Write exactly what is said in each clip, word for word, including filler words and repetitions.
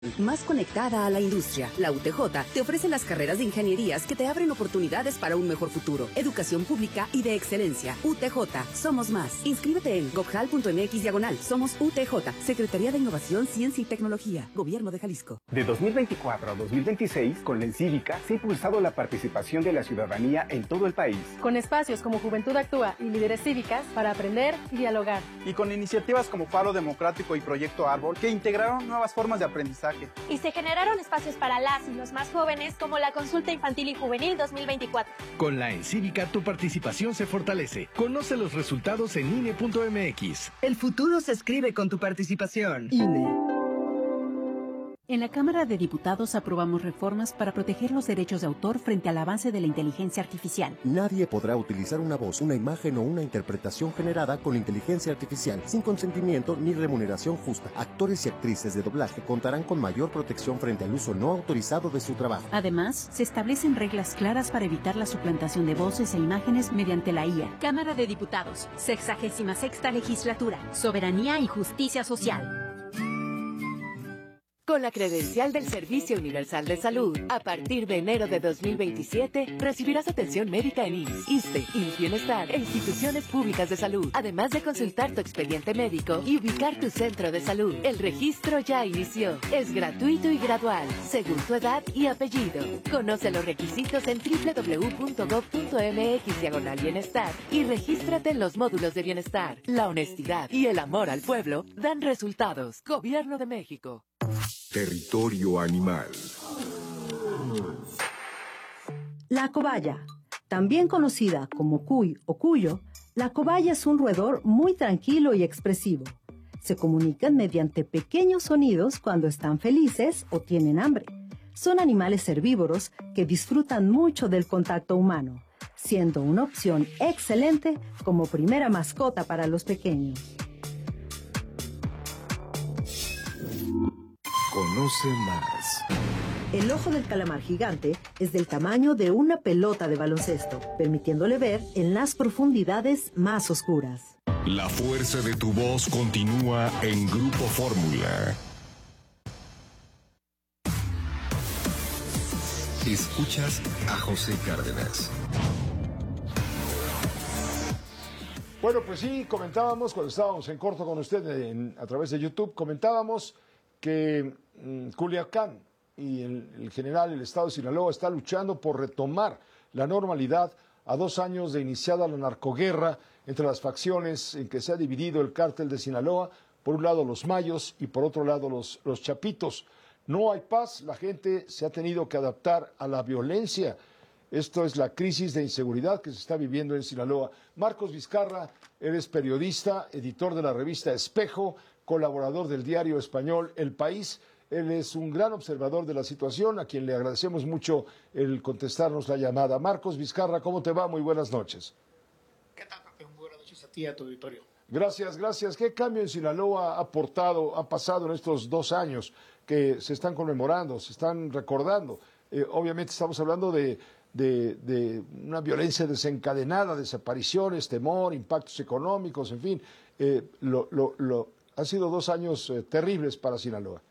Más conectada a la industria, la U T J te ofrece las carreras de ingenierías que te abren oportunidades para un mejor futuro. Educación pública y de excelencia. U T J, somos más. Inscríbete en gobjal punto m x diagonal. Somos U T J, Secretaría de Innovación, Ciencia y Tecnología, Gobierno de Jalisco. De dos mil veinticuatro a dos mil veintiséis, con la Encívica se ha impulsado la participación de la ciudadanía en todo el país. Con espacios como Juventud Actúa y Líderes Cívicas para aprender y dialogar. Y con iniciativas como Faro Democrático y Proyecto Árbol, que integraron nuevas formas de aprendizaje. Y se generaron espacios para las y los más jóvenes, como la Consulta Infantil y Juvenil dos mil veinticuatro. Con la Encívica tu participación se fortalece. Conoce los resultados en I N E punto m x. El futuro se escribe con tu participación. I N E. En la Cámara de Diputados aprobamos reformas para proteger los derechos de autor frente al avance de la inteligencia artificial. Nadie podrá utilizar una voz, una imagen o una interpretación generada con inteligencia artificial sin consentimiento ni remuneración justa. Actores y actrices de doblaje contarán con mayor protección frente al uso no autorizado de su trabajo. Además, se establecen reglas claras para evitar la suplantación de voces e imágenes mediante la I A. Cámara de Diputados, sexagésima sexta legislatura, soberanía y justicia social. Con la credencial del Servicio Universal de Salud, a partir de enero de dos mil veintisiete, recibirás atención médica en I M S S, ISSSTE, I M S S Bienestar e instituciones públicas de salud, además de consultar tu expediente médico y ubicar tu centro de salud. El registro ya inició. Es gratuito y gradual, según tu edad y apellido. Conoce los requisitos en doble u doble u doble u punto gob punto m x diagonal bienestar y regístrate en los módulos de bienestar. La honestidad y el amor al pueblo dan resultados. Gobierno de México. Territorio animal. La cobaya, también conocida como cuy o cuyo, la cobaya es un roedor muy tranquilo y expresivo. Se comunican mediante pequeños sonidos cuando están felices o tienen hambre. Son animales herbívoros que disfrutan mucho del contacto humano, siendo una opción excelente como primera mascota para los pequeños. Conoce más. El ojo del calamar gigante es del tamaño de una pelota de baloncesto, permitiéndole ver en las profundidades más oscuras. La fuerza de tu voz continúa en Grupo Fórmula. Escuchas a José Cárdenas. Bueno, pues sí, comentábamos cuando estábamos en corto con usted en, a través de YouTube, comentábamos que mmm, Culiacán y el, el general, el estado de Sinaloa está luchando por retomar la normalidad a dos años de iniciada la narcoguerra entre las facciones en que se ha dividido el cártel de Sinaloa, por un lado los mayos y por otro lado los, los chapitos. No hay paz, la gente se ha tenido que adaptar a la violencia. Esto es la crisis de inseguridad que se está viviendo en Sinaloa. Marcos Vizcarra, eres periodista, editor de la revista Espejo, colaborador del diario español El País. Él es un gran observador de la situación, a quien le agradecemos mucho el contestarnos la llamada. Marcos Vizcarra, ¿cómo te va? Muy buenas noches. ¿Qué tal, Pepe? Muy buenas noches a ti y a tu auditorio. Gracias, gracias. ¿Qué cambio en Sinaloa ha aportado, ha pasado en estos dos años que se están conmemorando, se están recordando? Eh, obviamente estamos hablando de, de, de una violencia desencadenada, desapariciones, temor, impactos económicos, en fin. Eh, lo, lo, lo, han sido dos años eh, terribles para Sinaloa.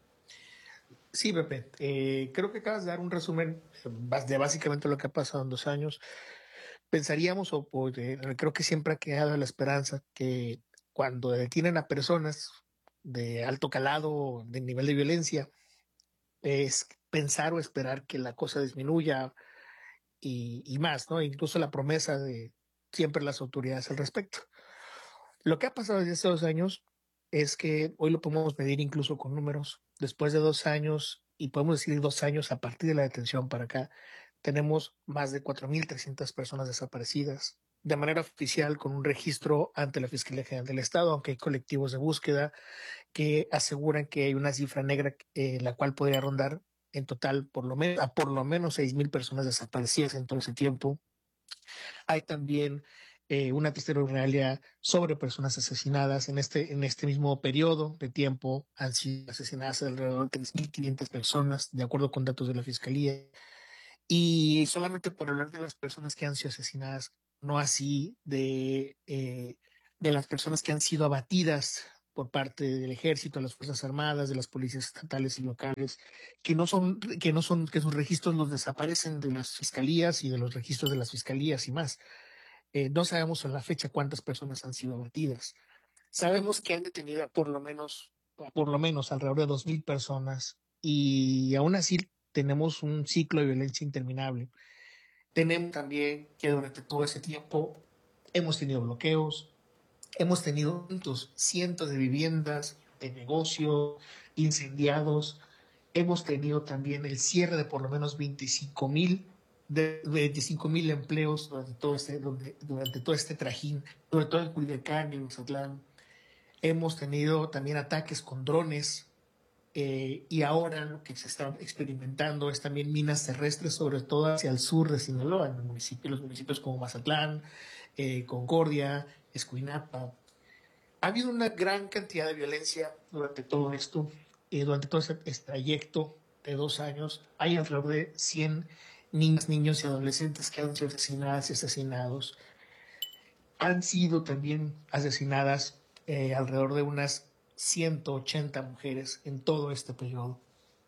Sí, Pepe. Eh, creo que acabas de dar un resumen de básicamente lo que ha pasado en dos años. Pensaríamos, o, o eh, creo que siempre ha quedado la esperanza que cuando detienen a personas de alto calado, de nivel de violencia, es pensar o esperar que la cosa disminuya y, y más, ¿no? Incluso la promesa de siempre las autoridades al respecto. Lo que ha pasado desde hace dos años es que hoy lo podemos medir incluso con números. Después de dos años, y podemos decir dos años a partir de la detención para acá, tenemos más de cuatro mil trescientas personas desaparecidas de manera oficial con un registro ante la Fiscalía General del Estado, aunque hay colectivos de búsqueda que aseguran que hay una cifra negra eh, la cual podría rondar en total por lo menos a por lo menos seis mil personas desaparecidas en todo ese tiempo. Hay también eh, una testimonio sobre personas asesinadas. En este, en este mismo periodo de tiempo han sido asesinadas alrededor de tres mil quinientas personas, de acuerdo con datos de la Fiscalía. Y solamente por hablar de las personas que han sido asesinadas, no así de, eh, de las personas que han sido abatidas por parte del ejército, de las Fuerzas Armadas, de las policías estatales y locales, que no son, que no son, que sus registros los desaparecen de las fiscalías y de los registros de las fiscalías y más. Eh, no sabemos a la fecha cuántas personas han sido abatidas. Sabemos que han detenido a por lo menos, a por lo menos alrededor de dos mil personas y aún así tenemos un ciclo de violencia interminable. Tenemos también que durante todo ese tiempo hemos tenido bloqueos, hemos tenido cientos, cientos de viviendas, de negocios incendiados. Hemos tenido también el cierre de por lo menos veinticinco mil de veinticinco mil empleos durante todo este, durante, durante todo este trajín, sobre todo en Culiacán y en Mazatlán. Hemos tenido también ataques con drones eh, y ahora lo que se está experimentando es también minas terrestres, sobre todo hacia el sur de Sinaloa, en el municipio, los municipios como Mazatlán, eh, Concordia, Escuinapa. Ha habido una gran cantidad de violencia durante todo esto, eh, durante todo este, este trayecto de dos años. Hay alrededor de cien niñas, niños y adolescentes que han sido asesinadas y asesinados. Han sido también asesinadas eh, alrededor de unas ciento ochenta mujeres en todo este periodo.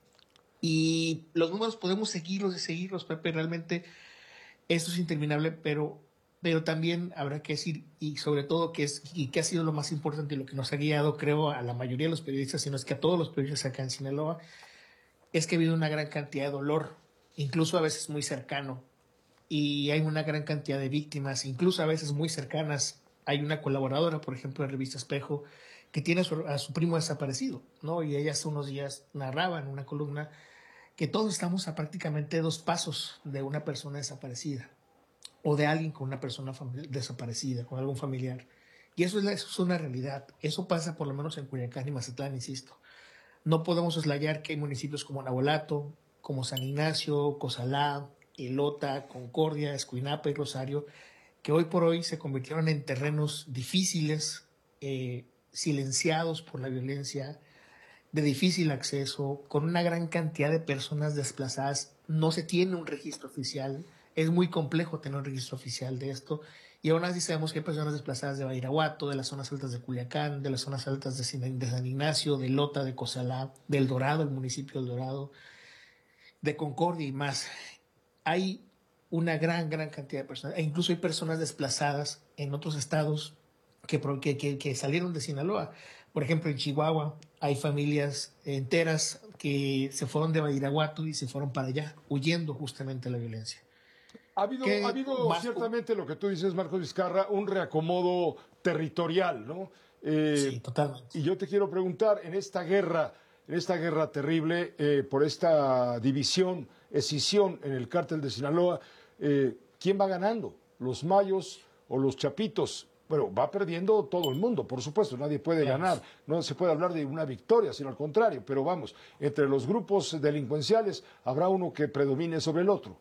Y los números podemos seguirlos y seguirlos, Pepe. Realmente esto es interminable, pero... pero también habrá que decir, y sobre todo que es y que ha sido lo más importante y lo que nos ha guiado, creo, a la mayoría de los periodistas, sino es que a todos los periodistas acá en Sinaloa, es que ha habido una gran cantidad de dolor, incluso a veces muy cercano, y hay una gran cantidad de víctimas, incluso a veces muy cercanas. Hay una colaboradora, por ejemplo, de Revista Espejo, que tiene a su, a su primo desaparecido, ¿no? Y ella hace unos días narraba en una columna que todos estamos a prácticamente dos pasos de una persona desaparecida, o de alguien con una persona desaparecida, con algún familiar. Y eso es, la, eso es una realidad. Eso pasa por lo menos en Culiacán y Mazatlán, insisto. No podemos soslayar que hay municipios como Nabolato, como San Ignacio, Cozalá, Elota, Concordia, Escuinapa y Rosario, que hoy por hoy se convirtieron en terrenos difíciles, eh, silenciados por la violencia, de difícil acceso, con una gran cantidad de personas desplazadas. No se tiene un registro oficial. Es muy complejo tener un registro oficial de esto. Y aún así sabemos que hay personas desplazadas de Badiraguato, de las zonas altas de Culiacán, de las zonas altas de San Ignacio, de Lota, de Cozalá, del Dorado, el municipio del Dorado, de Concordia y más. Hay una gran, gran cantidad de personas. E incluso hay personas desplazadas en otros estados que, que, que, que salieron de Sinaloa. Por ejemplo, en Chihuahua hay familias enteras que se fueron de Badiraguato y se fueron para allá, huyendo justamente de la violencia. Ha habido, ha habido ciertamente lo que tú dices, Marcos Vizcarra, un reacomodo territorial, ¿no? Eh, sí, totalmente. Y yo te quiero preguntar, en esta guerra, en esta guerra terrible, eh, por esta división, escisión en el cártel de Sinaloa, eh, ¿quién va ganando? ¿Los mayos o los chapitos? Bueno, va perdiendo todo el mundo, por supuesto, nadie puede claro. ganar, no se puede hablar de una victoria, sino al contrario, pero vamos, entre los grupos delincuenciales habrá uno que predomine sobre el otro.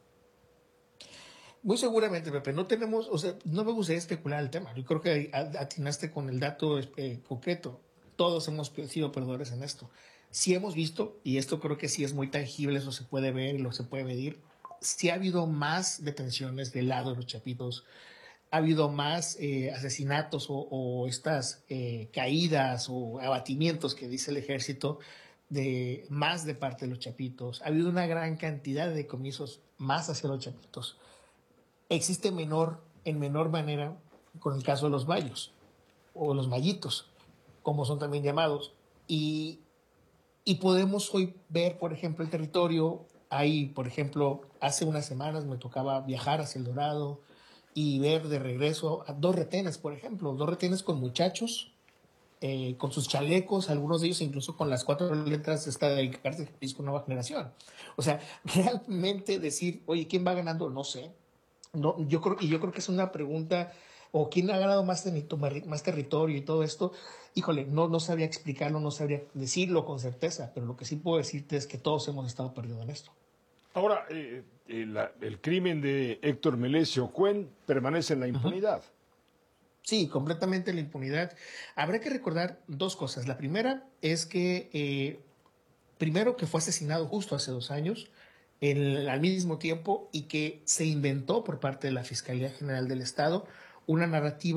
Muy seguramente, Pepe, no tenemos, o sea, no me gustaría especular el tema. Yo creo que atinaste con el dato eh, concreto. Todos hemos sido perdedores en esto. Sí hemos visto, y esto creo que sí es muy tangible, eso se puede ver y lo se puede medir, sí ha habido más detenciones del lado de los chapitos, ha habido más eh, asesinatos o, o estas eh, caídas o abatimientos que dice el ejército, de más de parte de los chapitos. Ha habido una gran cantidad de decomisos más hacia los chapitos. Existe menor, en menor manera con el caso de los mayos o los mayitos, como son también llamados. Y, y podemos hoy ver, por ejemplo, el territorio. Ahí, por ejemplo, hace unas semanas me tocaba viajar hacia El Dorado y ver de regreso a dos retenes, por ejemplo, dos retenes con muchachos, eh, con sus chalecos, algunos de ellos incluso con las cuatro letras de esta de cárcel Jalisco Nueva Generación. O sea, realmente decir, oye, ¿quién va ganando? No sé. No, yo creo, y yo creo que es una pregunta, o quién ha ganado más, más territorio y todo esto. Híjole, no, no sabría explicarlo, no sabría decirlo con certeza, pero lo que sí puedo decirte es que todos hemos estado perdidos en esto. Ahora, eh, el, el crimen de Héctor Melesio Cuen permanece en la impunidad. Uh-huh. Sí, completamente en la impunidad. Habrá que recordar dos cosas. La primera es que, eh, primero, que fue asesinado justo hace dos años, El, al mismo tiempo, y que se inventó por parte de la Fiscalía General del Estado una narrativa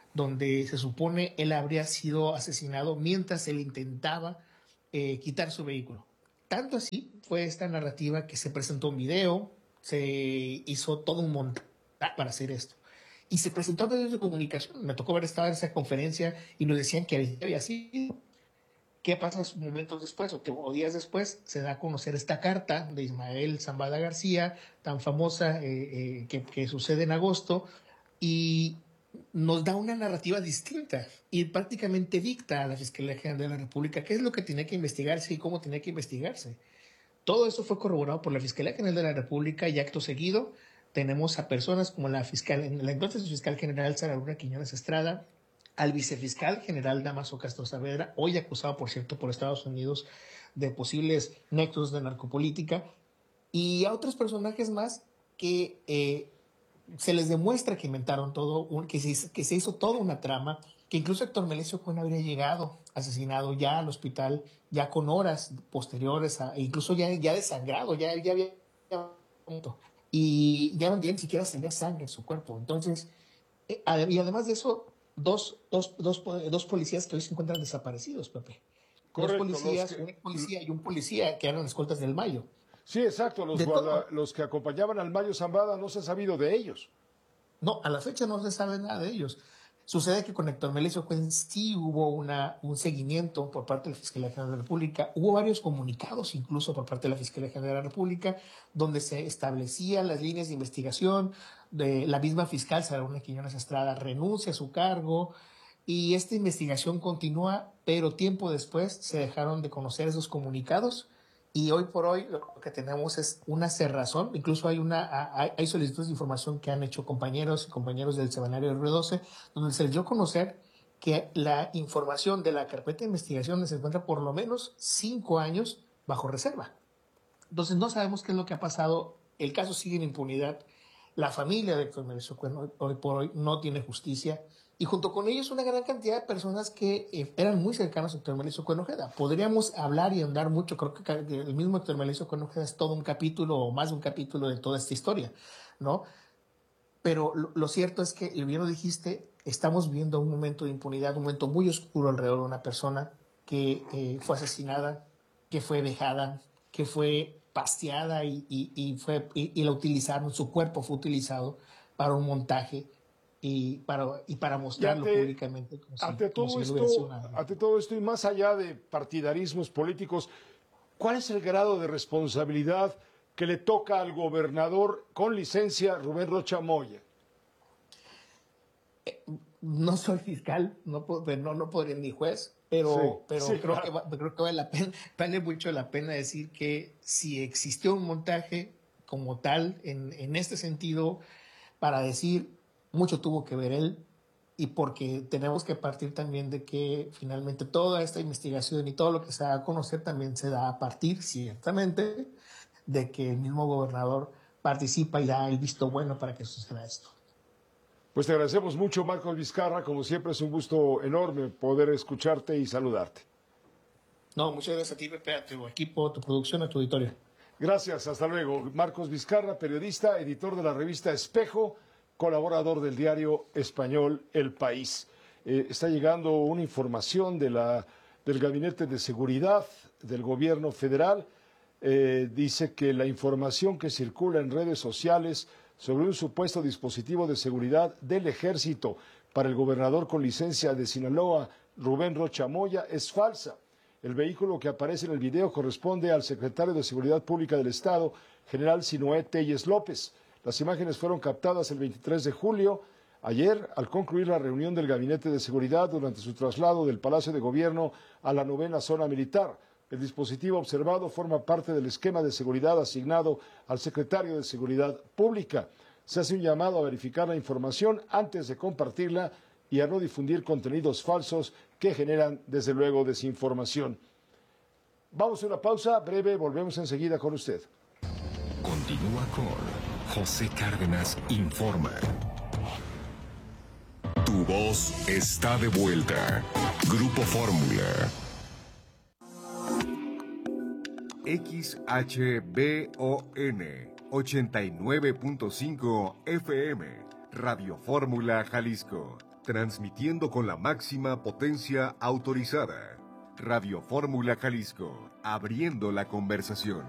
donde se supone él habría sido asesinado mientras él intentaba eh, quitar su vehículo. Tanto así fue esta narrativa que se presentó un video, se hizo todo un montaje para hacer esto. Y se presentó a medios de comunicación. Me tocó ver esta esa conferencia y nos decían que había sido. ¿Qué pasa momentos después o, que, o días después? Se da a conocer esta carta de Ismael Zambada García, tan famosa, eh, eh, que, que sucede en agosto, y nos da una narrativa distinta y prácticamente dicta a la Fiscalía General de la República qué es lo que tiene que investigarse y cómo tiene que investigarse. Todo eso fue corroborado por la Fiscalía General de la República y acto seguido tenemos a personas como la fiscal, la entonces fiscal general Sara Luna Quiñones Estrada, al vicefiscal general Damaso Castro Saavedra, hoy acusado, por cierto, por Estados Unidos de posibles nexos de narcopolítica, y a otros personajes más que eh, se les demuestra que inventaron todo, un, que, se, que se hizo toda una trama, que incluso Héctor Melesio Cuen habría llegado asesinado ya al hospital, ya con horas posteriores, a, incluso ya, ya desangrado, ya, ya había... Y ya, ya ni siquiera se veía sangre en su cuerpo. Entonces, eh, y además de eso, dos, dos, dos, dos policías que hoy se encuentran desaparecidos, Pepe. Correcto, dos policías, que... un policía y un policía que eran escoltas del Mayo. Sí, exacto. Los, guarda, los que acompañaban al Mayo Zambada, no se ha sabido de ellos. No, a la fecha no se sabe nada de ellos. Sucede que con Héctor Melesio Cuen sí hubo una, un seguimiento por parte de la Fiscalía General de la República. Hubo varios comunicados incluso por parte de la Fiscalía General de la República donde se establecían las líneas de investigación. De la misma fiscal Sara Luna Quiñones Estrada renuncia a su cargo y esta investigación continúa, pero tiempo después se dejaron de conocer esos comunicados. Y hoy por hoy lo que tenemos es una cerrazón, incluso hay una hay, hay solicitudes de información que han hecho compañeros y compañeros del semanario R doce, donde se les dio a conocer que la información de la carpeta de investigación se encuentra por lo menos cinco años bajo reserva. Entonces no sabemos qué es lo que ha pasado, el caso sigue en impunidad, la familia de Héctor Melesio Cuen hoy, hoy por hoy no tiene justicia, y junto con ellos una gran cantidad de personas que eh, eran muy cercanas a Héctor Melesio Cuen Ojeda. Podríamos hablar y andar mucho, creo que el mismo Héctor Melesio Cuen Ojeda es todo un capítulo o más de un capítulo de toda esta historia, ¿no? Pero lo, lo cierto es que, y bien lo dijiste, estamos viendo un momento de impunidad, un momento muy oscuro alrededor de una persona que eh, fue asesinada, que fue dejada, que fue pasteada y, y, y, fue, y, y la utilizaron, su cuerpo fue utilizado para un montaje y para, y para mostrarlo ante, públicamente. Como ante, si, como todo si esto, ante todo esto y más allá de partidarismos políticos, ¿cuál es el grado de responsabilidad que le toca al gobernador con licencia Rubén Rocha Moya? Eh, no soy fiscal, no, no, no podría ni juez, pero, sí, pero sí, creo, claro. que, creo que vale, la pena, vale mucho la pena decir que si existió un montaje como tal en, en este sentido, para decir mucho tuvo que ver él, y porque tenemos que partir también de que finalmente toda esta investigación y todo lo que se da a conocer también se da a partir, ciertamente, de que el mismo gobernador participa y da el visto bueno para que suceda esto. Pues te agradecemos mucho, Marcos Vizcarra. Como siempre, es un gusto enorme poder escucharte y saludarte. No, muchas gracias a ti, Pepe, a tu equipo, a tu producción, a tu auditorio. Gracias, hasta luego. Marcos Vizcarra, periodista, editor de la revista Espejo, colaborador del diario español El País. Eh, está llegando una información de la, del Gabinete de Seguridad del Gobierno Federal. Eh, dice que la información que circula en redes sociales sobre un supuesto dispositivo de seguridad del Ejército para el gobernador con licencia de Sinaloa, Rubén Rocha Moya, es falsa. El vehículo que aparece en el video corresponde al secretario de Seguridad Pública del Estado, general Sinoé Telles López. Las imágenes fueron captadas el veintitrés de julio, ayer, al concluir la reunión del Gabinete de Seguridad durante su traslado del Palacio de Gobierno a la novena zona militar. El dispositivo observado forma parte del esquema de seguridad asignado al secretario de Seguridad Pública. Se hace un llamado a verificar la información antes de compartirla y a no difundir contenidos falsos que generan, desde luego, desinformación. Vamos a una pausa breve, volvemos enseguida con usted. Continúa con José Cárdenas Informa. Tu voz está de vuelta. Grupo Fórmula. X H B O N ochenta y nueve punto cinco F M, Radio Fórmula Jalisco. transmitiendo con la máxima potencia autorizada. Radio Fórmula Jalisco, abriendo la conversación.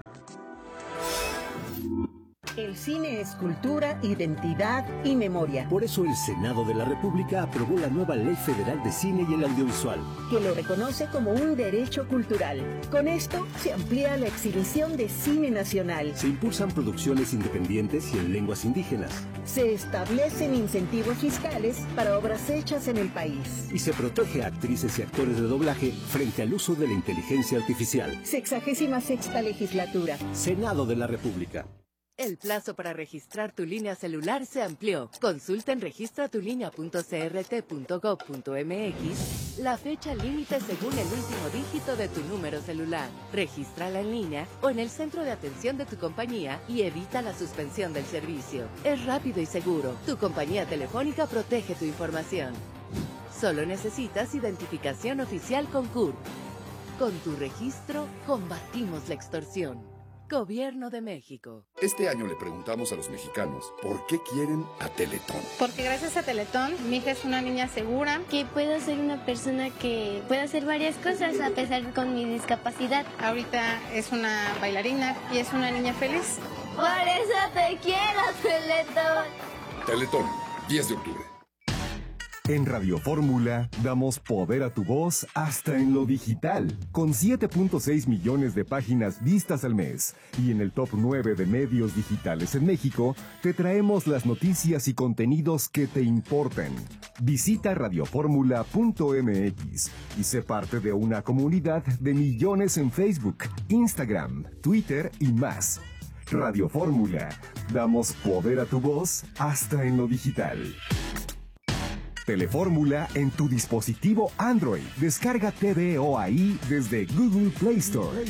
El cine es cultura, identidad y memoria. Por eso el Senado de la República aprobó la nueva Ley Federal de Cine y el Audiovisual, que lo reconoce como un derecho cultural. Con esto se amplía la exhibición de cine nacional. Se impulsan producciones independientes y en lenguas indígenas. Se establecen incentivos fiscales para obras hechas en el país. Y se protege a actrices y actores de doblaje frente al uso de la inteligencia artificial. Sexagésima sexta legislatura. Senado de la República. El plazo para registrar tu línea celular se amplió. Consulta en registra tu línea punto c r t punto gob punto m x la fecha límite según el último dígito de tu número celular. Regístrala en línea o en el centro de atención de tu compañía y evita la suspensión del servicio. Es rápido y seguro. Tu compañía telefónica protege tu información. Solo necesitas identificación oficial con C U R. Con tu registro, combatimos la extorsión. Gobierno de México. Este año le preguntamos a los mexicanos por qué quieren a Teletón. Porque gracias a Teletón, mi hija es una niña segura. Que puedo ser una persona que puede hacer varias cosas a pesar de con mi discapacidad. Ahorita es una bailarina y es una niña feliz. Por eso te quiero, Teletón. Teletón, diez de octubre. En Radio Fórmula damos poder a tu voz hasta en lo digital, con siete punto seis millones de páginas vistas al mes. Y en el top nueve de medios digitales en México, te traemos las noticias y contenidos que te importan. Visita radio fórmula punto m x y sé parte de una comunidad de millones en Facebook, Instagram, Twitter y más. Radio Fórmula, damos poder a tu voz hasta en lo digital. Telefórmula en tu dispositivo Android. Descarga T V O A I desde Google Play Store.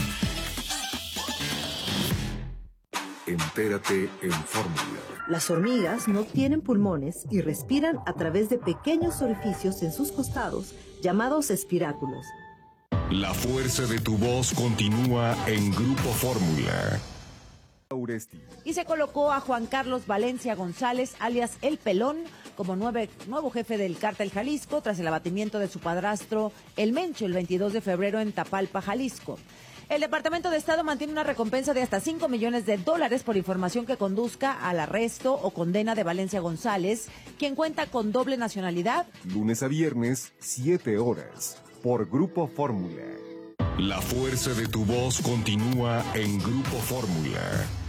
Entérate en Fórmula. Las hormigas no tienen pulmones y respiran a través de pequeños orificios en sus costados, llamados espiráculos. La fuerza de tu voz continúa en Grupo Fórmula. Y se colocó a Juan Carlos Valencia González, alias El Pelón, como nueve, nuevo jefe del Cártel Jalisco, tras el abatimiento de su padrastro, El Mencho, el veintidós de febrero en Tapalpa, Jalisco. El Departamento de Estado mantiene una recompensa de hasta cinco millones de dólares por información que conduzca al arresto o condena de Valencia González, quien cuenta con doble nacionalidad. Lunes a viernes, siete horas, por Grupo Fórmula. La fuerza de tu voz continúa en Grupo Fórmula.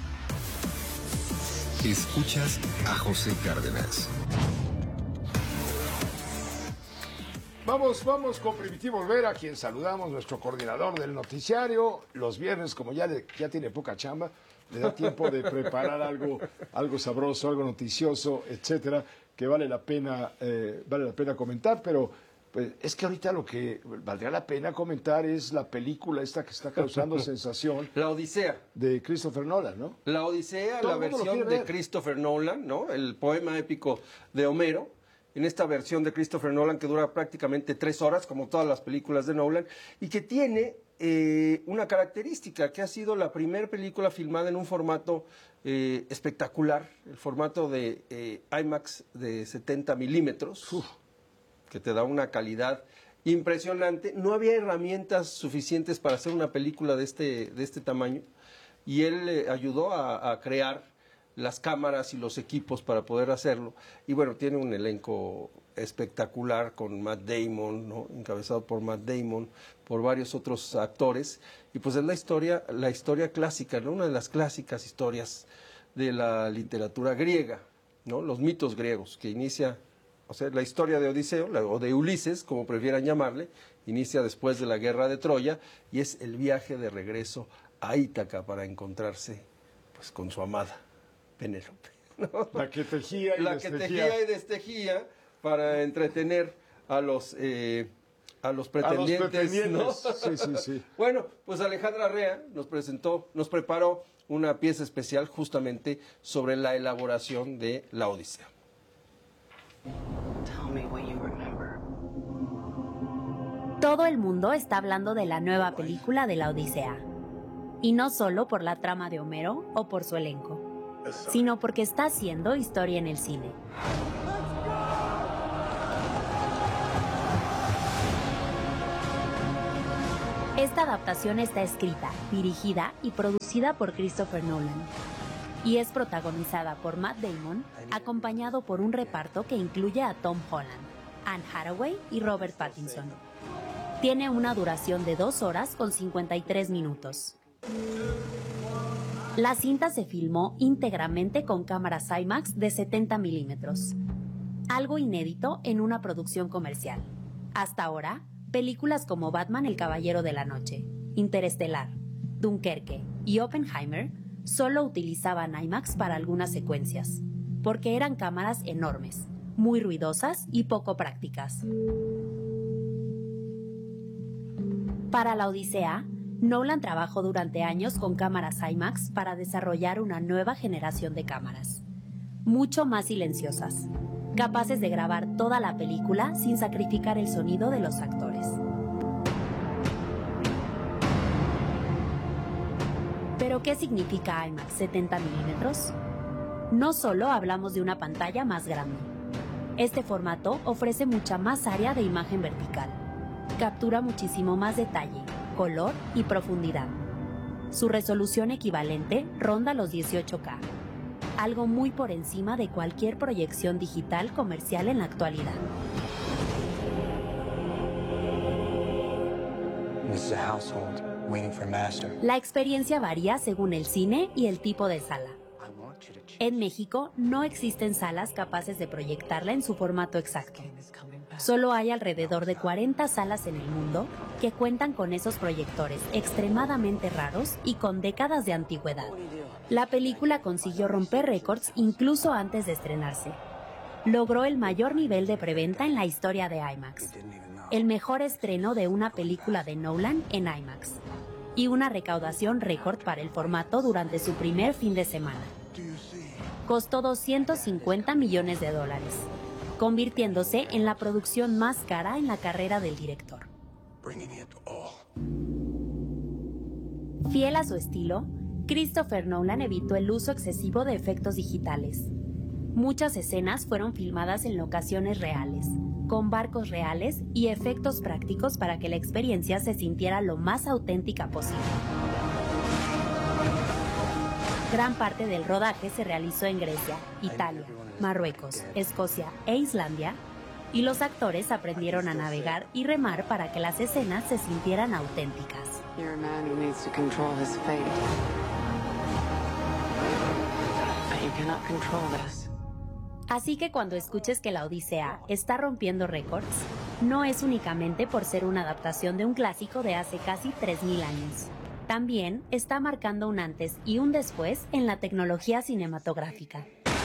Escuchas a José Cárdenas. Vamos, vamos con Primitivo Olvera, a quien saludamos, nuestro coordinador del noticiario. Los viernes, como ya, le, ya tiene poca chamba, le da tiempo de preparar algo, algo sabroso, algo noticioso, etcétera, que vale la pena, eh, vale la pena comentar, pero pues, es que ahorita lo que valdría la pena comentar es la película esta que está causando sensación. La Odisea. De Christopher Nolan, ¿no? La Odisea, Todo la el mundo lo versión quiere de ver. Christopher Nolan, ¿no? El poema épico de Homero. En esta versión de Christopher Nolan que dura prácticamente tres horas, como todas las películas de Nolan, y que tiene eh, una característica, que ha sido la primera película filmada en un formato eh, espectacular, el formato de eh, IMAX de setenta milímetros, Uf. que te da una calidad impresionante. No había herramientas suficientes para hacer una película de este, de este tamaño, y él eh, ayudó a, a crear las cámaras y los equipos para poder hacerlo. Y bueno, tiene un elenco espectacular con Matt Damon, ¿no? Encabezado por Matt Damon, por varios otros actores. Y pues es la historia, la historia clásica, ¿no? Una de las clásicas historias de la literatura griega, ¿no? Los mitos griegos, que inicia, o sea, la historia de Odiseo, la, o de Ulises, como prefieran llamarle, inicia después de la guerra de Troya, y es el viaje de regreso a Ítaca para encontrarse pues con su amada Penélope, ¿no? La que tejía y la destejía. que tejía y destejía para entretener a los eh, a los pretendientes, a los pretendientes. ¿no? Sí, sí, sí. Bueno, pues Alejandra Arrea nos presentó, nos preparó una pieza especial justamente sobre la elaboración de la Odisea. Todo el mundo está hablando de la nueva película de la Odisea. Y no solo por la trama de Homero o por su elenco, sino porque está haciendo historia en el cine. Esta adaptación está escrita, dirigida y producida por Christopher Nolan y es protagonizada por Matt Damon, acompañado por un reparto que incluye a Tom Holland, Anne Hathaway y Robert Pattinson. Tiene una duración de dos horas con cincuenta y tres minutos. La cinta se filmó íntegramente con cámaras IMAX de setenta milímetros, algo inédito en una producción comercial. Hasta ahora, películas como Batman el Caballero de la Noche, Interestelar, Dunkerque y Oppenheimer solo utilizaban IMAX para algunas secuencias, porque eran cámaras enormes, muy ruidosas y poco prácticas. Para la Odisea, Nolan trabajó durante años con cámaras IMAX para desarrollar una nueva generación de cámaras, mucho más silenciosas, capaces de grabar toda la película sin sacrificar el sonido de los actores. ¿Pero qué significa IMAX setenta milímetros? No solo hablamos de una pantalla más grande. Este formato ofrece mucha más área de imagen vertical. Captura muchísimo más detalle, color y profundidad. Su resolución equivalente ronda los dieciocho K, algo muy por encima de cualquier proyección digital comercial en la actualidad. La experiencia varía según el cine y el tipo de sala. En México no existen salas capaces de proyectarla en su formato exacto. Solo hay alrededor de cuarenta salas en el mundo que cuentan con esos proyectores extremadamente raros y con décadas de antigüedad. La película consiguió romper récords incluso antes de estrenarse. Logró el mayor nivel de preventa en la historia de IMAX, el mejor estreno de una película de Nolan en IMAX, y una recaudación récord para el formato durante su primer fin de semana. Costó doscientos cincuenta millones de dólares, convirtiéndose en la producción más cara en la carrera del director. Fiel a su estilo, Christopher Nolan evitó el uso excesivo de efectos digitales. Muchas escenas fueron filmadas en locaciones reales, con barcos reales y efectos prácticos para que la experiencia se sintiera lo más auténtica posible. Gran parte del rodaje se realizó en Grecia, Italia, Marruecos, Escocia e Islandia, y los actores aprendieron a navegar y remar para que las escenas se sintieran auténticas. Así que cuando escuches que la Odisea está rompiendo récords, no es únicamente por ser una adaptación de un clásico de hace casi tres mil años. También está marcando un antes y un después en la tecnología cinematográfica.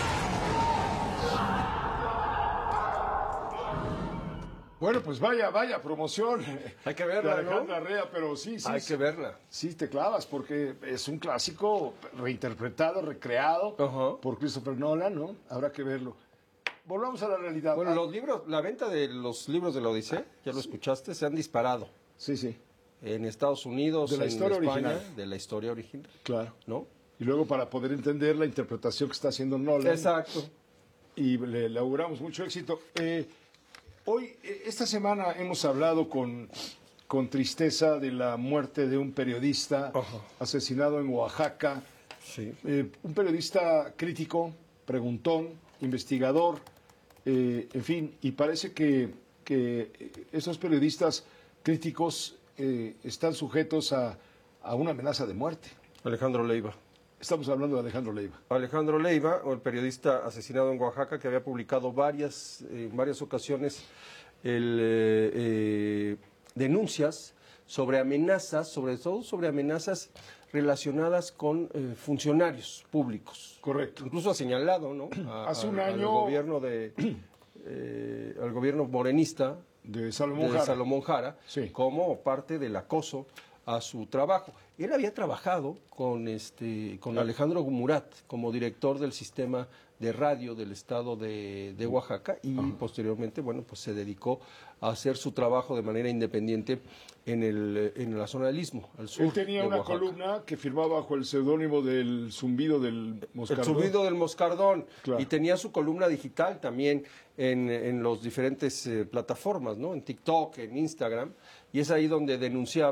Bueno, pues vaya, vaya promoción. Hay que verla, de Alejandra ¿no? Rea, pero sí, sí. Hay que verla. Sí, te clavas, porque es un clásico reinterpretado, recreado uh-huh. por Christopher Nolan, ¿no? Habrá que verlo. Volvamos a la realidad. Bueno, los libros, la venta de los libros de la Odisea, ya lo escuchaste, se han disparado. Sí, sí. En Estados Unidos, de la en historia España, original. de la historia original. Claro. ¿No? Y luego para poder entender la interpretación que está haciendo Nolan. Exacto. Y le, le auguramos mucho éxito. Eh, hoy, esta semana hemos hablado con, con tristeza de la muerte de un periodista uh-huh. asesinado en Oaxaca. Sí. Eh, un periodista crítico, preguntón, investigador, eh, en fin, y parece que, que esos periodistas críticos eh, están sujetos a, a una amenaza de muerte. Alejandro Leiva. Estamos hablando de Alejandro Leiva. Alejandro Leiva, o el periodista asesinado en Oaxaca, que había publicado varias, en eh, varias ocasiones el, eh, eh, denuncias sobre amenazas, sobre todo sobre amenazas relacionadas con eh, funcionarios públicos. Correcto. Incluso ha señalado, ¿no? A, Hace un a, año... Al gobierno, de, eh, al gobierno morenista de Salomón de Jara, Salomón Jara sí. como parte del acoso a su trabajo. Él había trabajado con, este, con Alejandro Murat como director del sistema de radio del estado de, de Oaxaca y Ajá. posteriormente, bueno, pues se dedicó a hacer su trabajo de manera independiente en, el, en la zona del Istmo, al sur. Él tenía de una Oaxaca. columna que firmaba bajo el seudónimo del Zumbido del Moscardón. El Zumbido del Moscardón. Claro. Y tenía su columna digital también en, en las diferentes eh, plataformas, ¿no? En TikTok, en Instagram. Y es ahí donde denunciaba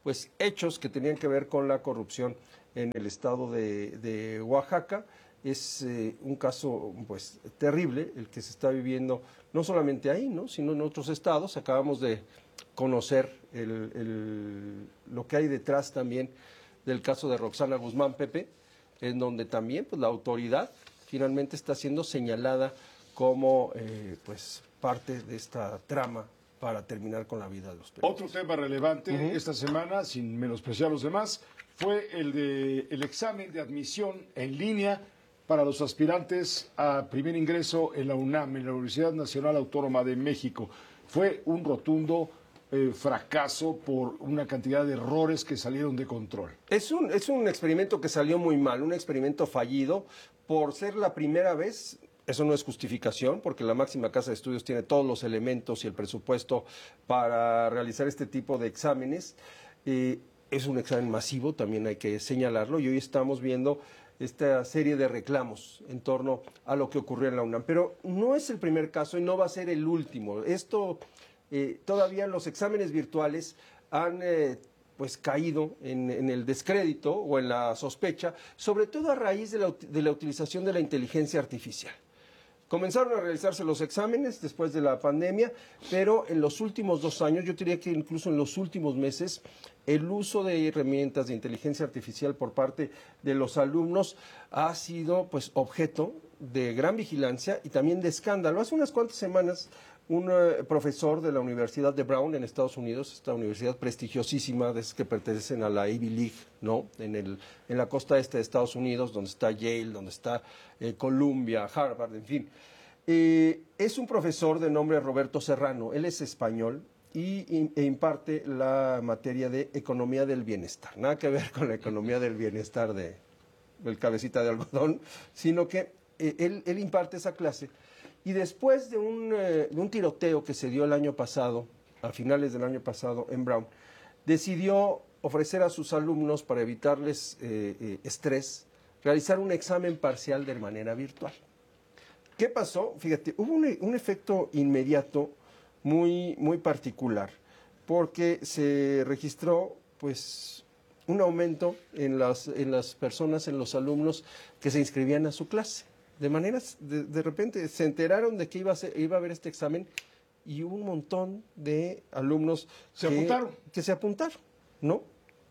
pues hechos que tenían que ver con la corrupción en el estado de, de Oaxaca. Es eh, un caso pues terrible el que se está viviendo no solamente ahí, ¿no? sino en otros estados. Acabamos de conocer el, el, lo que hay detrás también del caso de Roxana Guzmán, Pepe, en donde también pues la autoridad finalmente está siendo señalada como eh, pues parte de esta trama para terminar con la vida de los periodistas. Otro tema relevante Uh-huh. esta semana, sin menospreciar a los demás, fue el de el examen de admisión en línea para los aspirantes a primer ingreso en la UNAM, en la Universidad Nacional Autónoma de México. Fue un rotundo eh, fracaso por una cantidad de errores que salieron de control. Es un, es un experimento que salió muy mal, un experimento fallido por ser la primera vez. Eso no es justificación, porque la máxima casa de estudios tiene todos los elementos y el presupuesto para realizar este tipo de exámenes. Eh, es un examen masivo, también hay que señalarlo, y hoy estamos viendo esta serie de reclamos en torno a lo que ocurrió en la UNAM. Pero no es el primer caso y no va a ser el último. Esto, eh, todavía los exámenes virtuales han eh, pues caído en, en el descrédito o en la sospecha, sobre todo a raíz de la, de la utilización de la inteligencia artificial. Comenzaron a realizarse los exámenes después de la pandemia, pero en los últimos dos años, yo diría que incluso en los últimos meses, el uso de herramientas de inteligencia artificial por parte de los alumnos ha sido pues objeto de gran vigilancia y también de escándalo. Hace unas cuantas semanas, un uh, profesor de la Universidad de Brown en Estados Unidos, esta universidad prestigiosísima, de esas que pertenecen a la Ivy League, ¿no? En, el, en la costa este de Estados Unidos, donde está Yale, donde está eh, Columbia, Harvard, en fin. Eh, es un profesor de nombre Roberto Serrano, él es español y, e imparte la materia de economía del bienestar. Nada que ver con la economía del bienestar de, del cabecita de algodón, sino que eh, él, él imparte esa clase. Y después de un, eh, de un tiroteo que se dio el año pasado, a finales del año pasado en Brown, decidió ofrecer a sus alumnos, para evitarles eh, eh, estrés, realizar un examen parcial de manera virtual. ¿Qué pasó? Fíjate, hubo un, un efecto inmediato muy, muy particular, porque se registró pues un aumento en las, en las personas, en los alumnos que se inscribían a su clase. De manera, de, de repente se enteraron de que iba a, ser, iba a haber este examen y hubo un montón de alumnos se que, apuntaron. que se apuntaron, ¿no?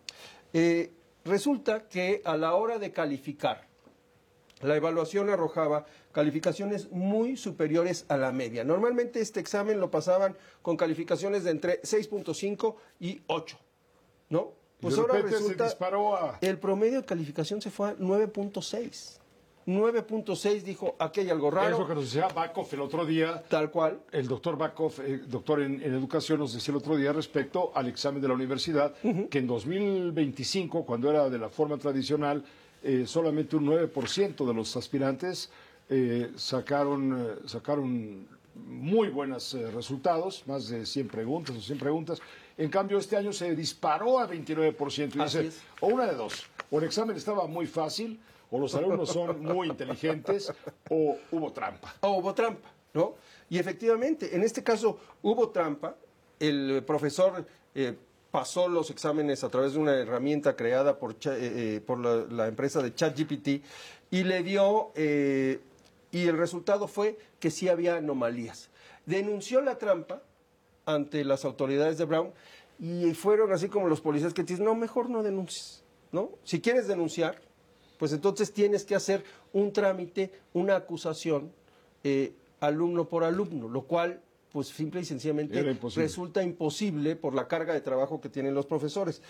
Eh, resulta que a la hora de calificar, la evaluación arrojaba calificaciones muy superiores a la media. Normalmente este examen lo pasaban con calificaciones de entre seis punto cinco y ocho, ¿no? Pues de ahora repente resulta, se disparó a... el promedio de calificación se fue a nueve punto seis. nueve punto seis dijo, aquí hay algo raro. Es lo que nos decía Bakov el otro día. Tal cual. El doctor Bakov, eh, doctor en, en educación, nos decía el otro día respecto al examen de la universidad, uh-huh. que en dos mil veinticinco, cuando era de la forma tradicional, eh, solamente un nueve por ciento de los aspirantes eh, sacaron, eh, sacaron muy buenos eh, resultados, más de cien preguntas o cien preguntas. En cambio, este año se disparó a veintinueve por ciento. Y dice, o una de dos, o el examen estaba muy fácil, o los alumnos son muy inteligentes, o hubo trampa. O hubo trampa, ¿no? Y efectivamente, en este caso hubo trampa. El profesor eh, pasó los exámenes a través de una herramienta creada por, eh, por la, la empresa de ChatGPT y le dio, eh, y el resultado fue que sí había anomalías. Denunció la trampa ante las autoridades de Brown y fueron así como los policías que te dicen, no, mejor no denuncies, ¿no? Si quieres denunciar, pues entonces tienes que hacer un trámite, una acusación, eh, alumno por alumno, lo cual, pues simple y sencillamente imposible. resulta imposible por la carga de trabajo que tienen los profesores.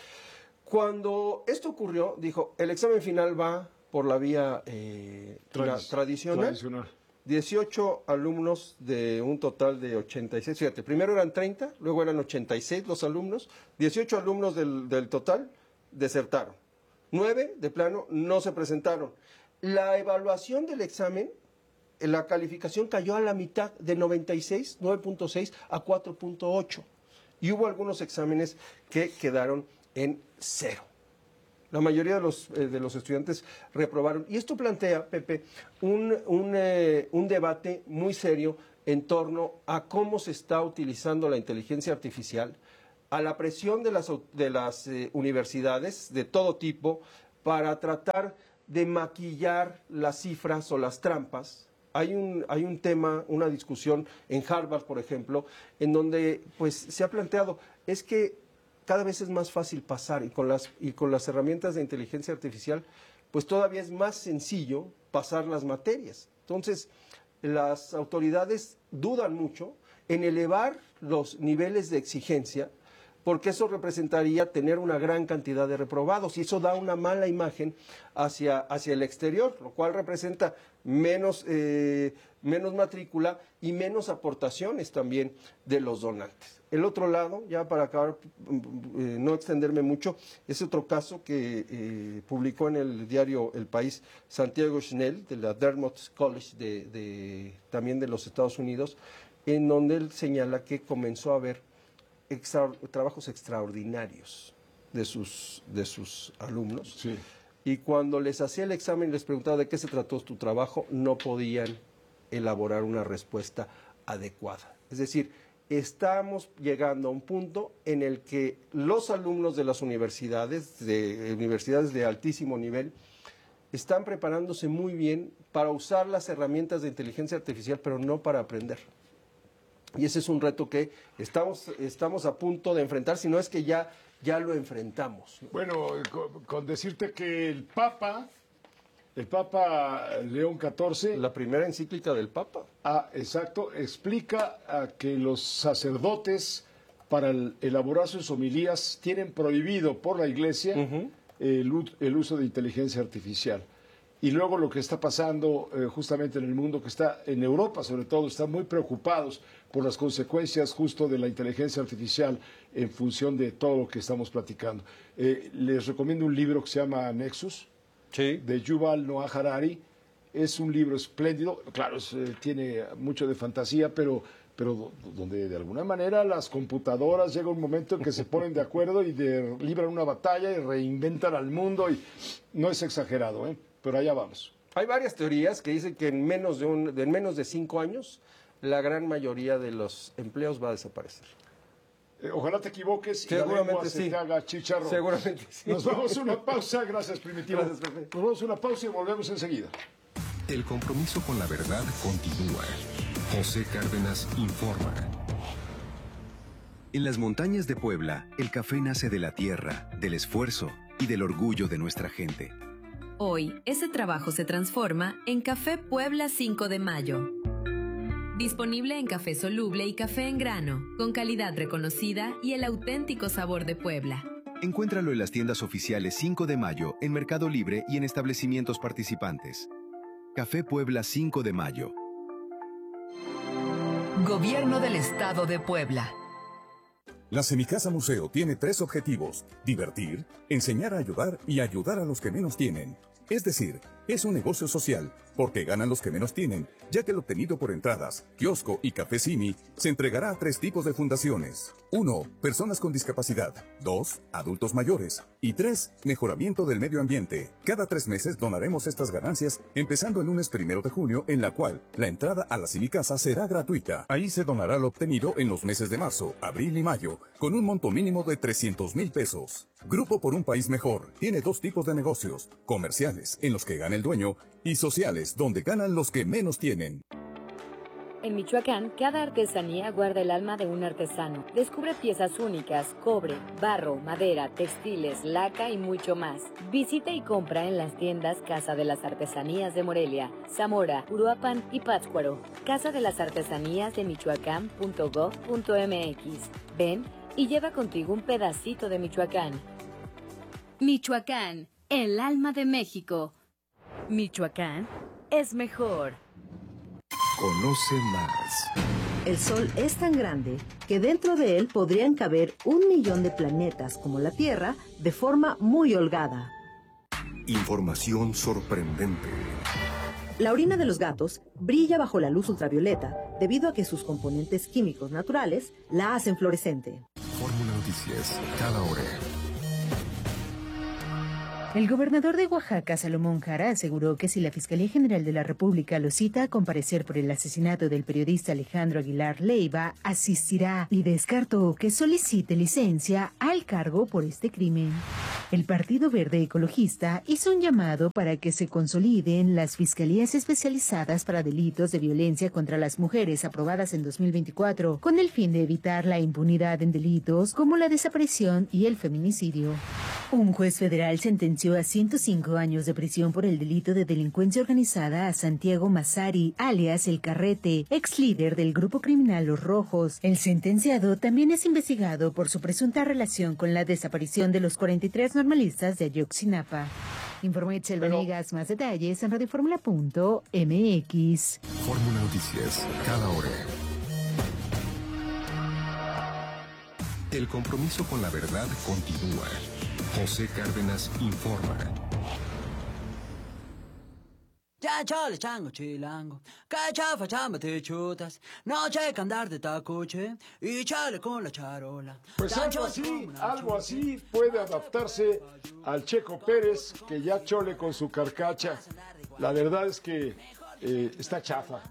Cuando esto ocurrió, dijo, el examen final va por la vía eh, Tradic- tra- tradicional. tradicional. dieciocho alumnos de un total de ochenta y seis. Fíjate, primero eran treinta, luego eran ochenta y seis los alumnos. dieciocho alumnos del, del total desertaron. nueve, de plano, no se presentaron. La evaluación del examen, la calificación cayó a la mitad, de noventa y seis, nueve punto seis, a cuatro punto ocho. Y hubo algunos exámenes que quedaron en cero. La mayoría de los, eh, de los estudiantes reprobaron. Y esto plantea, Pepe, un, un, eh, un debate muy serio en torno a cómo se está utilizando la inteligencia artificial a la presión de las, de las eh, universidades de todo tipo para tratar de maquillar las cifras o las trampas. Hay un, hay un tema, una discusión en Harvard, por ejemplo, en donde pues, se ha planteado, es que cada vez es más fácil pasar y con las, y con las herramientas de inteligencia artificial, pues todavía es más sencillo pasar las materias. Entonces, las autoridades dudan mucho en elevar los niveles de exigencia, porque eso representaría tener una gran cantidad de reprobados y eso da una mala imagen hacia, hacia el exterior, lo cual representa menos, eh, menos matrícula y menos aportaciones también de los donantes. El otro lado, ya para acabar, eh, no extenderme mucho, es otro caso que eh, publicó en el diario El País Santiago Schnell, de la Dartmouth College de, de, también de los Estados Unidos, en donde él señala que comenzó a haber extra, trabajos extraordinarios de sus, de sus alumnos. Sí. Y cuando les hacía el examen y les preguntaba de qué se trató tu trabajo, no podían elaborar una respuesta adecuada. Es decir, estamos llegando a un punto en el que los alumnos de las universidades, de universidades de altísimo nivel, están preparándose muy bien para usar las herramientas de inteligencia artificial, pero no para aprender. Y ese es un reto que estamos, estamos a punto de enfrentar, si no es que ya, ya lo enfrentamos. Bueno, con, con decirte que el Papa, el Papa León catorce... La primera encíclica del Papa. Ah, exacto, explica a que los sacerdotes, para el, elaborar sus homilías, tienen prohibido por la Iglesia uh-huh. el, el uso de inteligencia artificial. Y luego lo que está pasando eh, justamente en el mundo, que está en Europa sobre todo, están muy preocupados por las consecuencias justo de la inteligencia artificial en función de todo lo que estamos platicando. Eh, les recomiendo un libro que se llama Nexus, sí. de Yuval Noah Harari. Es un libro espléndido, claro, es, eh, tiene mucho de fantasía, pero, pero donde de alguna manera las computadoras llega un momento en que se ponen de acuerdo y de, libran una batalla y reinventan al mundo, y no es exagerado, ¿eh? Pero allá vamos. Hay varias teorías que dicen que en menos de, un, de en menos de cinco años la gran mayoría de los empleos va a desaparecer. Eh, ojalá te equivoques y Seguramente la lengua se sí. te haga chicharro. Seguramente sí. Nos vamos a una pausa. Gracias, Primitivo. Gracias, Pepe. Nos vamos a una pausa y volvemos enseguida. El compromiso con la verdad continúa. José Cárdenas informa. En las montañas de Puebla, el café nace de la tierra, del esfuerzo y del orgullo de nuestra gente. Hoy, ese trabajo se transforma en Café Puebla cinco de mayo. Disponible en café soluble y café en grano, con calidad reconocida y el auténtico sabor de Puebla. Encuéntralo en las tiendas oficiales cinco de mayo, en Mercado Libre y en establecimientos participantes. Café Puebla cinco de mayo. Gobierno del Estado de Puebla. La Semicasa Museo tiene tres objetivos: divertir, enseñar a ayudar y ayudar a los que menos tienen. Es decir, es un negocio social, porque ganan los que menos tienen, ya que el obtenido por entradas, kiosco y café Simi se entregará a tres tipos de fundaciones. uno. Personas con discapacidad. dos. Adultos mayores. Y tres. Mejoramiento del medio ambiente. Cada tres meses donaremos estas ganancias, empezando el lunes primero de junio, en la cual la entrada a la Semicasa será gratuita. Ahí se donará lo obtenido en los meses de marzo, abril y mayo, con un monto mínimo de trescientos mil pesos. Grupo por un País Mejor tiene dos tipos de negocios: comerciales, en los que gana el dueño, y sociales, donde ganan los que menos tienen. En Michoacán, cada artesanía guarda el alma de un artesano. Descubre piezas únicas, cobre, barro, madera, textiles, laca y mucho más. Visita y compra en las tiendas Casa de las Artesanías de Morelia, Zamora, Uruapan y Pátzcuaro. Casa de las Artesanías de Michoacán punto gov punto m x. Ven y lleva contigo un pedacito de Michoacán. Michoacán, el alma de México. Michoacán es mejor. Conoce más. El Sol es tan grande que dentro de él podrían caber un millón de planetas como la Tierra de forma muy holgada. Información sorprendente. La orina de los gatos brilla bajo la luz ultravioleta debido a que sus componentes químicos naturales la hacen fluorescente. Fórmula Noticias, cada hora. El gobernador de Oaxaca, Salomón Jara, aseguró que si la Fiscalía General de la República lo cita a comparecer por el asesinato del periodista Alejandro Aguilar Leiva, asistirá y descartó que solicite licencia al cargo por este crimen. El Partido Verde Ecologista hizo un llamado para que se consoliden las fiscalías especializadas para delitos de violencia contra las mujeres aprobadas en dos mil veinticuatro, con el fin de evitar la impunidad en delitos como la desaparición y el feminicidio. Un juez federal sentenció a ciento cinco años de prisión por el delito de delincuencia organizada a Santiago Massari, alias El Carrete, ex líder del grupo criminal Los Rojos. El sentenciado también es investigado por su presunta relación con la desaparición de los cuarenta y tres normalistas de Ayotzinapa. Informó Itzel Venegas. Más detalles en radioformula punto m x. Fórmula Noticias, cada hora. El compromiso con la verdad continúa. José Cárdenas informa. Ya chale chango chilango, que chafa chamba te chutas, no checa andar de tacoche y chale con la charola. Pues algo así, algo así puede adaptarse al Checo Pérez, que ya chole con su carcacha. La verdad es que eh, está chafa.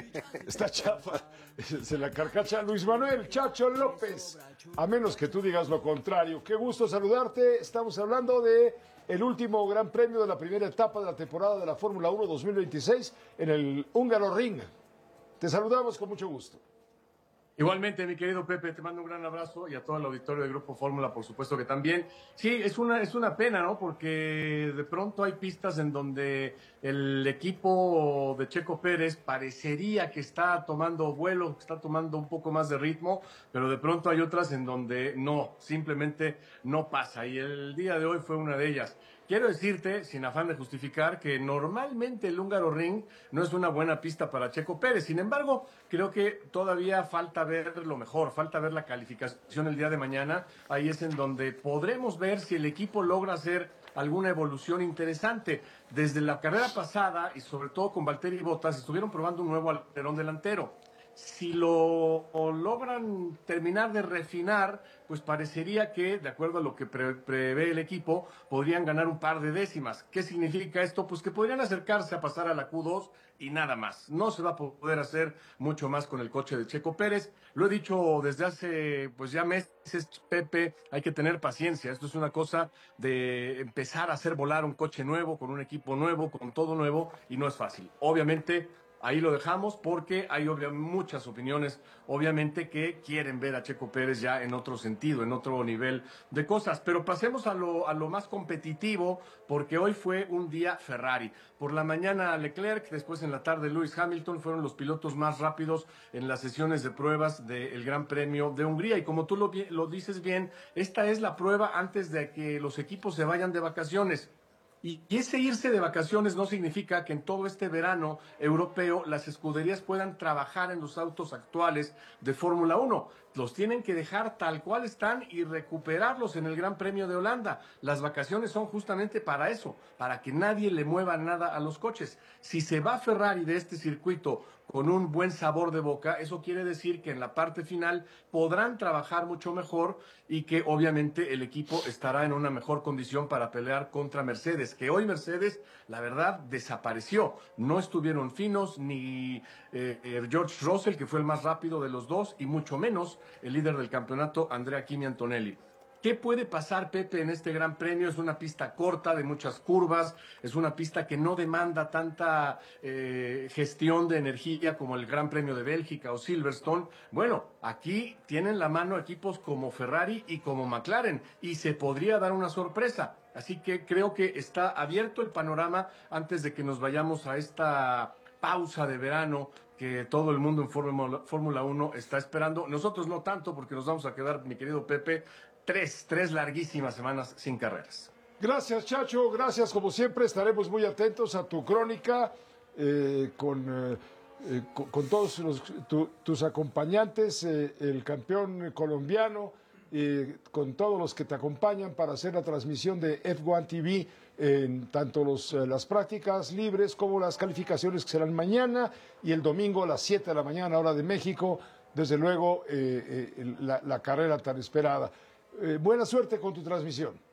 Está chafa. Se la carcacha Luis Manuel Chacho López. A menos que tú digas lo contrario. Qué gusto saludarte. Estamos hablando de el último gran premio de la primera etapa de la temporada de la Fórmula uno dos mil veintiséis en el Húngaro Ring. Te saludamos con mucho gusto. Igualmente, mi querido Pepe, te mando un gran abrazo y a todo el auditorio del Grupo Fórmula, por supuesto que también. Sí, es una, es una pena, ¿no? Porque de pronto hay pistas en donde el equipo de Checo Pérez parecería que está tomando vuelo, que está tomando un poco más de ritmo, pero de pronto hay otras en donde no, simplemente no pasa. Y el día de hoy fue una de ellas. Quiero decirte, sin afán de justificar, que normalmente el Húngaro Ring no es una buena pista para Checo Pérez. Sin embargo, creo que todavía falta ver lo mejor, falta ver la calificación el día de mañana. Ahí es en donde podremos ver si el equipo logra hacer alguna evolución interesante. Desde la carrera pasada, y sobre todo con Valtteri Bottas, estuvieron probando un nuevo alerón delantero. Si lo logran terminar de refinar, pues parecería que, de acuerdo a lo que pre prevé el equipo, podrían ganar un par de décimas. ¿Qué significa esto? Pues que podrían acercarse a pasar a la Q dos y nada más. No se va a poder hacer mucho más con el coche de Checo Pérez. Lo he dicho desde hace pues ya meses, Pepe, hay que tener paciencia. Esto es una cosa de empezar a hacer volar un coche nuevo, con un equipo nuevo, con todo nuevo, y no es fácil. Obviamente, ahí lo dejamos porque hay muchas opiniones, obviamente, que quieren ver a Checo Pérez ya en otro sentido, en otro nivel de cosas. Pero pasemos a lo, a lo más competitivo, porque hoy fue un día Ferrari. Por la mañana Leclerc, después en la tarde Lewis Hamilton fueron los pilotos más rápidos en las sesiones de pruebas del Gran Premio de Hungría. Y como tú lo, lo dices bien, esta es la prueba antes de que los equipos se vayan de vacaciones. Y ese irse de vacaciones no significa que en todo este verano europeo las escuderías puedan trabajar en los autos actuales de Fórmula uno. Los tienen que dejar tal cual están y recuperarlos en el Gran Premio de Holanda. Las vacaciones son justamente para eso, para que nadie le mueva nada a los coches. Si se va Ferrari de este circuito con un buen sabor de boca, eso quiere decir que en la parte final podrán trabajar mucho mejor y que obviamente el equipo estará en una mejor condición para pelear contra Mercedes, que hoy Mercedes, la verdad, desapareció. No estuvieron finos ni eh, eh, George Russell, que fue el más rápido de los dos, y mucho menos el líder del campeonato, Andrea Kimi Antonelli. ¿Qué puede pasar, Pepe, en este Gran Premio? Es una pista corta, de muchas curvas, es una pista que no demanda tanta eh, gestión de energía como el Gran Premio de Bélgica o Silverstone. Bueno, aquí tienen la mano equipos como Ferrari y como McLaren, y se podría dar una sorpresa. Así que creo que está abierto el panorama antes de que nos vayamos a esta pausa de verano que todo el mundo en Fórmula uno está esperando. Nosotros no tanto, porque nos vamos a quedar, mi querido Pepe, Tres, tres larguísimas semanas sin carreras. Gracias, Chacho, gracias como siempre. Estaremos muy atentos a tu crónica eh, con, eh, eh, con, con todos los, tu, tus acompañantes, eh, el campeón colombiano, eh, con todos los que te acompañan para hacer la transmisión de F uno T V en tanto los, eh, las prácticas libres como las calificaciones que serán mañana y el domingo a las siete de la mañana, hora de México. Desde luego, eh, eh, la, la carrera tan esperada. Eh, buena suerte con tu transmisión.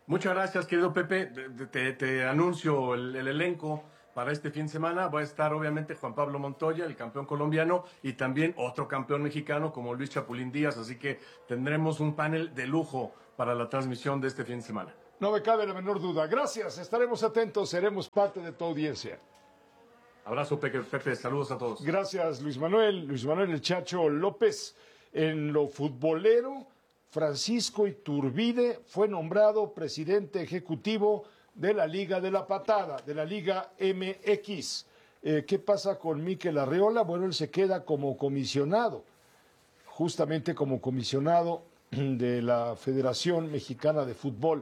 Muchas gracias, querido Pepe. Te, te, te anuncio el, el elenco para este fin de semana. Va a estar obviamente Juan Pablo Montoya, el campeón colombiano, y también otro campeón mexicano como Luis Chapulín Díaz. Así que tendremos un panel de lujo para la transmisión de este fin de semana. No me cabe la menor duda. Gracias, estaremos atentos, seremos parte de tu audiencia. Abrazo, Pepe, Pepe, saludos a todos. Gracias, Luis Manuel, Luis Manuel El Chacho López. En lo futbolero, Francisco Iturbide fue nombrado presidente ejecutivo de la Liga de la Patada, de la Liga M X. Eh, ¿Qué pasa con Mikel Arriola? Bueno, él se queda como comisionado, justamente como comisionado de la Federación Mexicana de Fútbol.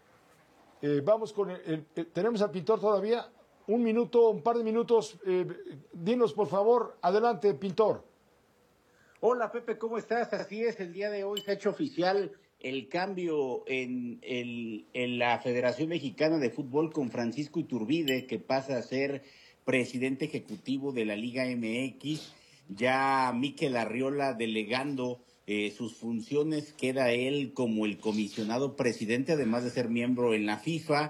Eh, vamos con el, el, el, tenemos al pintor todavía, un minuto, un par de minutos. Eh, dinos, por favor, adelante, pintor. Hola, Pepe, ¿cómo estás? Así es, el día de hoy se ha hecho oficial el cambio en, el, en la Federación Mexicana de Fútbol con Francisco Iturbide, que pasa a ser presidente ejecutivo de la Liga M X. Ya Mikel Arriola delegando eh, sus funciones, queda él como el comisionado presidente, además de ser miembro en la FIFA,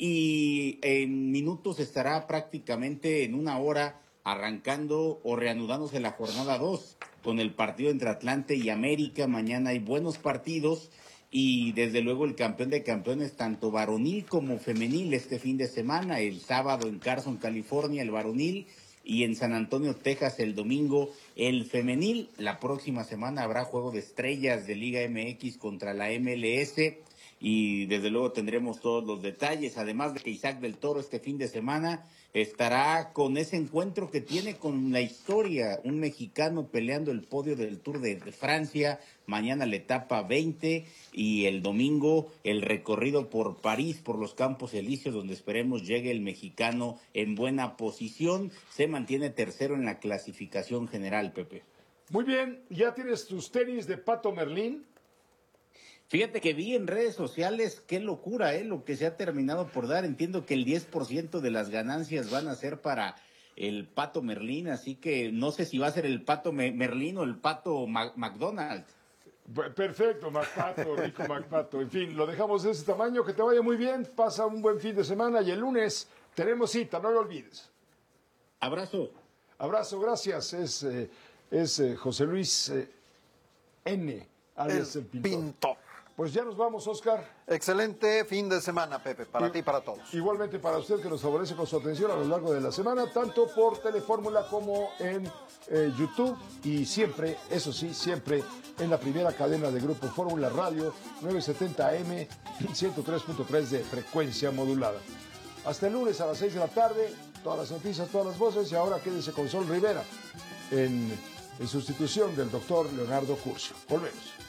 y en minutos estará prácticamente en una hora arrancando o reanudándose la jornada dos con el partido entre Atlante y América. Mañana hay buenos partidos y desde luego el campeón de campeones tanto varonil como femenil este fin de semana, el sábado en Carson, California, el varonil, y en San Antonio, Texas, el domingo, el femenil. La próxima semana habrá juego de estrellas de Liga M X contra la M L S y desde luego tendremos todos los detalles, además de que Isaac del Toro este fin de semana estará con ese encuentro que tiene con la historia, un mexicano peleando el podio del Tour de, de Francia, mañana la etapa veinte y el domingo el recorrido por París, por los Campos Elíseos, donde esperemos llegue el mexicano en buena posición, se mantiene tercero en la clasificación general, Pepe. Muy bien, ¿ya tienes tus tenis de Pato Merlín? Fíjate que vi en redes sociales, qué locura, ¿eh? Lo que se ha terminado por dar. Entiendo que el diez por ciento de las ganancias van a ser para el Pato Merlín, así que no sé si va a ser el Pato Merlín o el Pato Ma- McDonald's. Perfecto, MacPato, rico MacPato. En fin, lo dejamos de ese tamaño, que te vaya muy bien, pasa un buen fin de semana y el lunes tenemos cita, no lo olvides. Abrazo. Abrazo, gracias. Es, eh, es eh, José Luis eh, N., alias el, el pintor. pintor. Pues ya nos vamos, Oscar. Excelente fin de semana, Pepe, para y, ti y para todos. Igualmente para usted, que nos favorece con su atención a lo largo de la semana, tanto por Telefórmula como en eh, YouTube, y siempre, eso sí, siempre en la primera cadena de Grupo Fórmula Radio, novecientos setenta A M, ciento tres punto tres de frecuencia modulada. Hasta el lunes a las seis de la tarde, todas las noticias, todas las voces, y ahora quédese con Sol Rivera, en, en sustitución del doctor Leonardo Curcio. Volvemos.